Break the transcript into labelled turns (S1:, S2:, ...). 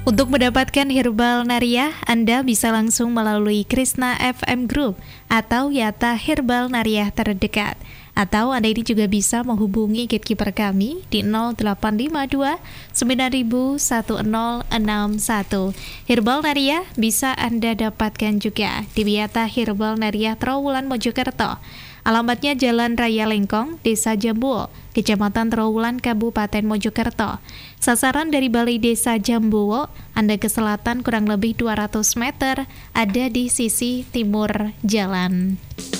S1: Untuk mendapatkan Herbal Nariah, Anda bisa langsung melalui Krishna FM Group atau Yata Herbal Nariah terdekat. Atau Anda ini juga bisa menghubungi gatekeeper kami di 0852 901061. Herbal Nariah bisa Anda dapatkan juga di Yata Herbal Nariah Trawulan Mojokerto. Alamatnya Jalan Raya Lengkong, Desa Jambuo, Kecamatan Trawulan, Kabupaten Mojokerto. Sasaran dari Balai Desa Jambuo, Anda ke selatan kurang lebih 200 meter, ada di sisi timur jalan.